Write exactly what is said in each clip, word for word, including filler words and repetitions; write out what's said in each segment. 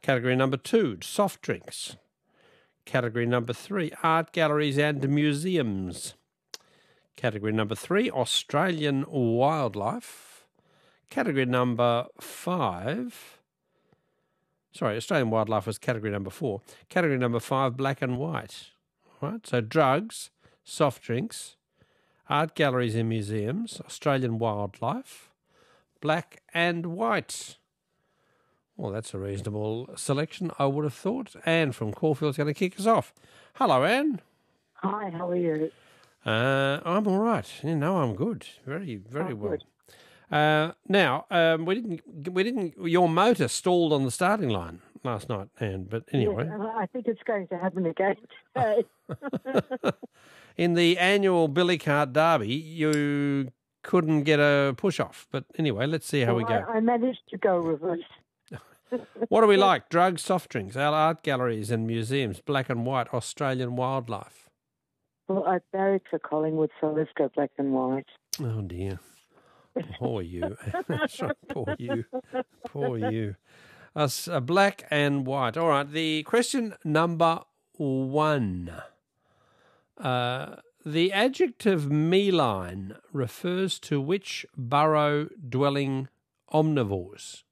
Category number two, soft drinks. Category number three, art galleries and museums. Category number three, Australian wildlife. Category number five, sorry, Australian wildlife was category number four. Category number five, black and white. All right, so drugs, soft drinks, art galleries and museums, Australian wildlife, black and white. Well, that's a reasonable selection, I would have thought. Anne from Caulfield's going to kick us off. Hello, Anne. Hi, how are you? Uh, I'm all right. You know, I'm good. Very, very Oh, well. good. Uh, now, um, we didn't, we didn't. Your motor stalled on the starting line last night, Anne. But anyway, Yes, and I think it's going to happen again today. in the annual Billy Cart Derby, you couldn't get a push off. But anyway, let's see how Well, we go. I, I managed to go reverse. What do we like? Drugs, soft drinks, our art galleries and museums, black and white, Australian wildlife. Well, I barracked for Collingwood, so let's go black and white. Oh dear. Poor you. That's right, poor you. Poor you. Us, uh, black and white. All right. The question number one. Uh, the adjective meline refers to which burrow-dwelling omnivores?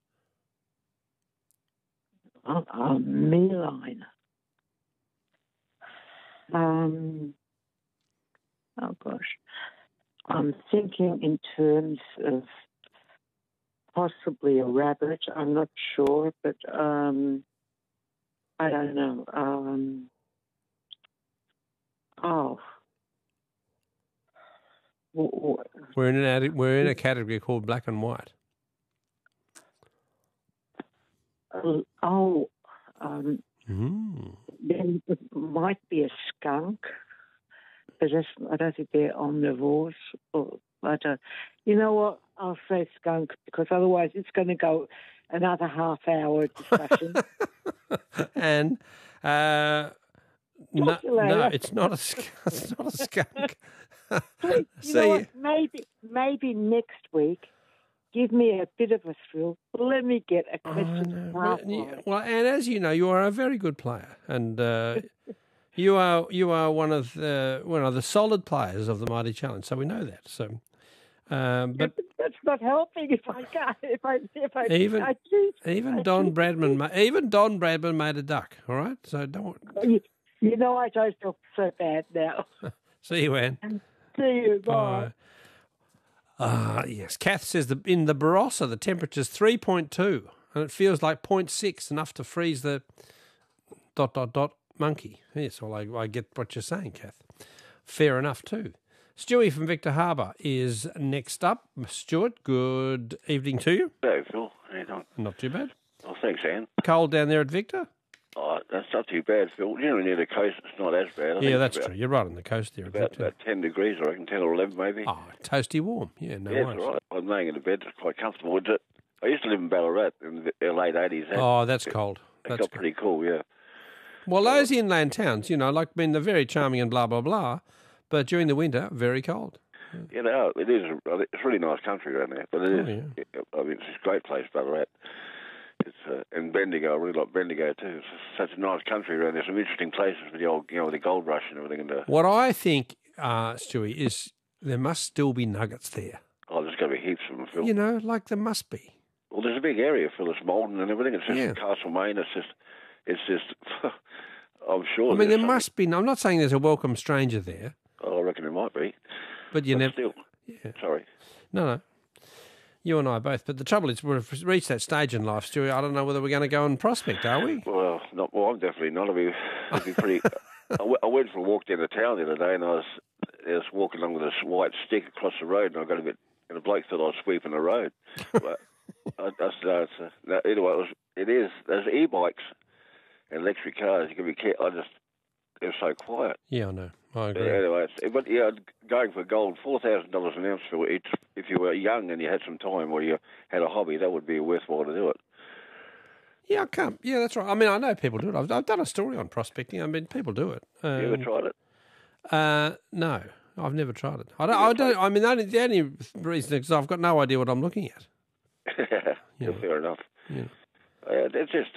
Oh, oh, me line. Um, oh, gosh. I'm thinking in terms of possibly a rabbit. I'm not sure, but um, I don't know. Um, oh. W- w- We're in an ad- we're in a category called black and white. uh, Oh, um, Mm. then it might be a skunk, but that's, I don't think they're omnivores. Or, but uh, you know what? I'll say skunk because otherwise it's going to go another half hour discussion. and uh, no, Talk to you later. no, it's not a sk- it's not a skunk. you See, know what? Maybe, maybe next week. Give me a bit of a thrill. Let me get a Oh, question. no. half Well, you- right. well, and as you know, you are a very good player, and uh, you are you are one of the one of the solid players of the Mighty Challenge. So we know that. So, um, but That's not helping if I can't. If I if I Even- I choose. even I Don choose- Bradman, ma- even Don Bradman made a duck. All right, so don't You, you know I don't feel so bad now. see you, Anne. See you. Bye. Bye. Ah, yes. Kath says the, in the Barossa the temperature's three point two and it feels like zero point six, enough to freeze the dot, dot, dot monkey. Yes, well, I, I get what you're saying, Kath. Fair enough too. Stewie from Victor Harbour is next up. Stuart, good evening to you. Hello, Phil. How you doing? Not too bad. Oh, thanks, Anne. Cold down there at Victor? Oh, that's not too bad, Phil. You know, near the coast, it's not as bad. I think Yeah, it's that's about, true. You're right on the coast there at About, Victor. about ten degrees, I reckon, ten or eleven maybe. Oh, toasty warm. Yeah, no yeah, worries. it's all right. I'm laying in the bed. It's quite comfortable. It's, uh, I used to live in Ballarat in the late eighties. That, Oh, that's cold. it That's got cold. pretty cool, yeah. Well, those inland towns, you know, like, I mean, they're very charming and blah, blah, blah, but during the winter, very cold. You know, it is. It's really nice country around there, but it Oh, is. yeah. I mean, it's a great place, Ballarat. It's uh, and Bendigo. I really like Bendigo too. It's such a nice country around there. Some interesting places with the old, you know, with the gold rush and everything. And uh, What I think, uh, Stewie, is there must still be nuggets there. oh, there's going to be heaps of them, Phil. You know, like there must be. Well, there's a big area, Phil. It's Malden and everything. It's just Yeah. Castlemaine. It's just, it's just. I'm sure. I mean, there there's must be. I'm not saying there's a welcome stranger there, something- Oh, I reckon there might be. but you But never. still, Yeah. sorry. No, no. You and I both. But the trouble is, we've reached that stage in life, Stewie. I don't know whether we're going to go and prospect, are we? Well, not. Well, I'm definitely not. I'd be, I'd be pretty. I, w- I went for a walk down the town the other day, and I was, I was walking along with this white stick across the road, and I got a bit. And the bloke thought I was sweeping the road. But I, that's, that's, uh, no, anyway, it, was, it is. There's e-bikes and electric cars. You can be careful. I just. It was so quiet. Yeah, I know. I Yeah, agree. anyway, it's, but yeah, going for gold, four thousand dollars an ounce for it. If you were young and you had some time, or you had a hobby, that would be worthwhile to do it. Yeah, I can't. Yeah, that's right. I mean, I know people do it. I've, I've done a story on prospecting. I mean, people do it. Um, You ever tried it? Uh, no, I've never tried it. I don't. I don't. I mean, the only, the only reason is I've got no idea what I'm looking at. Yeah, fair enough. Yeah. Uh, it's just,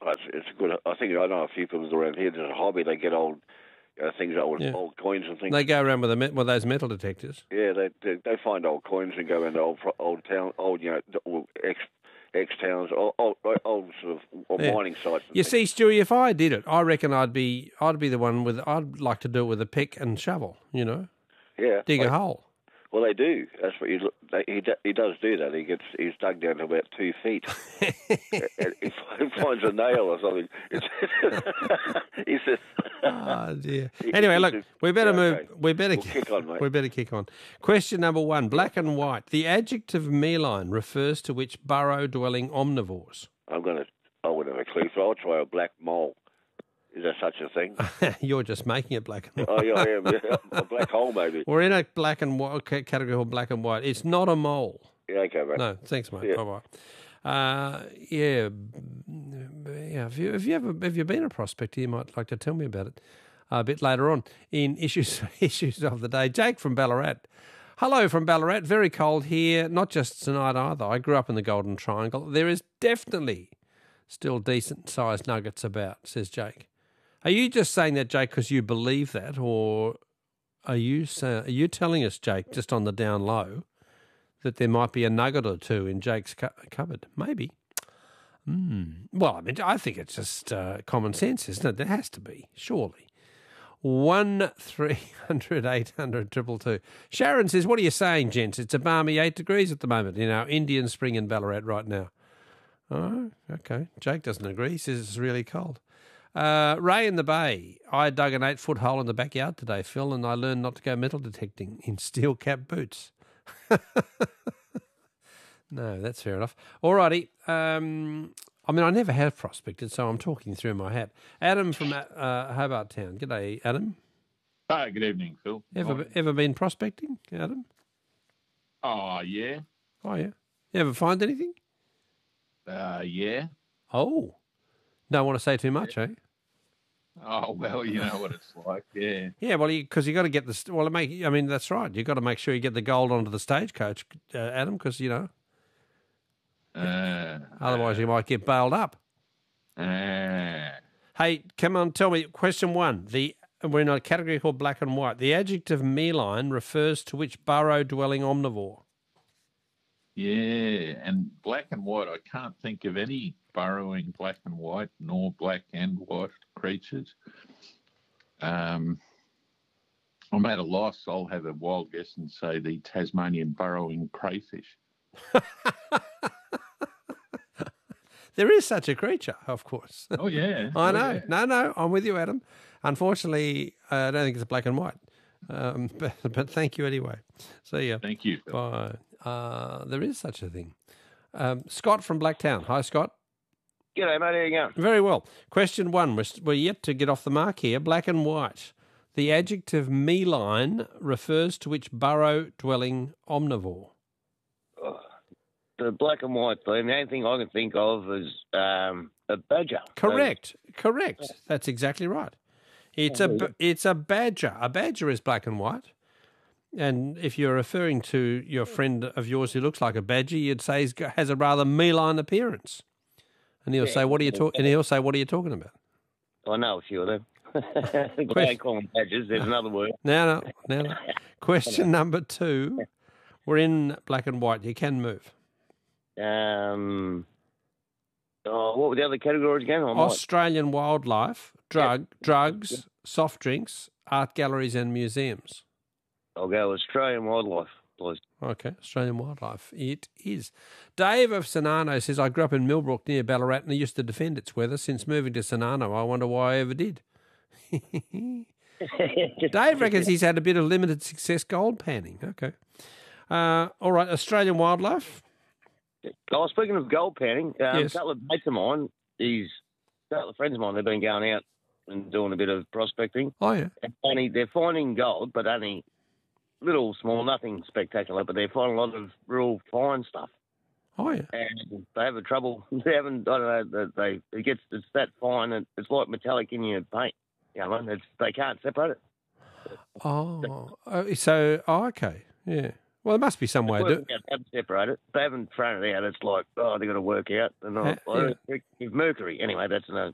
Oh, it's, it's good. I think I know a few people around here. There's a hobby. They get old uh, things, old Yeah. old coins and things. They go around with the, with those metal detectors. Yeah, they, they they find old coins and go into old old town, old you know, ex ex towns, old, old old sort of old Yeah. mining sites. and You things. see, Stewie, if I did it, I reckon I'd be I'd be the one with. I'd like to do it with a pick and shovel. You know, Yeah, dig like, a hole. Well, they do. That's what you look. They, he do- he does do that. He gets he's dug down to about two feet. and he finds a nail or something. It's he says. Oh dear. He- Anyway, he look, says, we better yeah, move. okay. We better We'll kick on, mate. We better kick on. Question number one: black and white. The adjective meline refers to which burrow-dwelling omnivores? I'm gonna. I wouldn't have a clue. So I'll try a black mole. Is there such a thing? You're just making it black and white. Oh, yeah, I am. Yeah. A black hole, maybe. We're in a black and white category called black and white. It's not a mole. Yeah, okay, mate. No, thanks, mate. Yeah. Bye bye. Uh, yeah, yeah. Have you have you ever have you been a prospector? You might like to tell me about it a bit later on in issues issues of the day. Jake from Ballarat. Hello from Ballarat. Very cold here. Not just tonight either. I grew up in the Golden Triangle. There is definitely still decent sized nuggets about, says Jake. Are you just saying that, Jake, because you believe that, or are you say, are you telling us, Jake, just on the down low, that there might be a nugget or two in Jake's cu- cupboard? Maybe. Mm. Well, I mean, I think it's just uh, common sense, isn't it? There has to be, surely. One three hundred eight hundred triple two. Sharon says, "What are you saying, gents? It's a balmy eight degrees at the moment in our Indian spring in Ballarat right now." Oh, okay. Jake doesn't agree. He says it's really cold. Uh, Ray in the Bay. I dug an eight-foot hole in the backyard today, Phil, and I learned not to go metal detecting in steel cap boots. No, that's fair enough. All righty. Um, I mean, I never have prospected, so I'm talking through my hat. Adam from uh, Hobart Town. G'day, Adam. Hi, good evening, Phil. Ever Morning. ever been prospecting, Adam? Oh, yeah. Oh, yeah. You ever find anything? Uh, yeah. Oh. Don't want to say too much, eh? Oh, well, you know what it's like, yeah. Yeah, well, because you, you got to get the well. Make I mean, that's right. You got to make sure you get the gold onto the stagecoach, uh, Adam, because you know Uh, otherwise you might get bailed up. uh, Hey, come on, tell me. Question one: the we're in a category called black and white. The adjective meline refers to which burrow-dwelling omnivore? yeah, and black and white, I can't think of any burrowing black and white, nor black and white creatures. Um, I'm at a loss. I'll have a wild guess and say the Tasmanian burrowing crayfish. There is such a creature, of course. Oh, yeah. I Oh, know. yeah. No, no, I'm with you, Adam. Unfortunately, uh, I don't think it's black and white. Um, but, but thank you anyway. See ya. Thank you, Phil. Bye. Uh, there is such a thing. Um, Scott from Blacktown. Hi, Scott. G'day, mate. How you going? Very well. Question one. We're, we're yet to get off the mark here. Black and white. The adjective meline refers to which burrow-dwelling omnivore? Oh, the black and white thing, the only thing I can think of is um, a badger. Correct. Correct. That's exactly right. It's a b- it's a badger. A badger is black and white. And if you're referring to your friend of yours who looks like a badger, you'd say he has a rather meline appearance. And he'll Yeah. say, "What are you talking?" And he'll say, "What are you talking about?" I know a few of them. I Question- don't call them badgers. There's another word. No, no, no, no. Question number two. We're in black and white. You can move. Um, oh, what were the other categories again? I might- Australian wildlife, drug, drugs, soft drinks, art galleries and museums. I'll go Australian wildlife, please. Okay, Australian wildlife. It is. Dave of Sanano says, I grew up in Millbrook near Ballarat and I used to defend its weather. Since moving to Sanano, I wonder why I ever did. Dave reckons he's had a bit of limited success gold panning. Okay. Uh, all right, Australian wildlife. Oh, speaking of gold panning, um, Yes. a couple of mates of mine, these a couple of friends of mine, they've been going out and doing a bit of prospecting. Oh, yeah. And only, they're finding gold, but only little, small, nothing spectacular, but they're finding a lot of real fine stuff. Oh, yeah. And they have a trouble. They haven't. I don't know. They, they it gets it's that fine, and it's like metallic in your paint. You know, and it's, they can't separate it. Oh, oh, so, oh, okay. Yeah. Well, there must be some way to do it. They haven't separated it. They haven't thrown it out. It's like, oh, they've got to work out. And I, Uh, I yeah. think Mercury. Anyway, that's another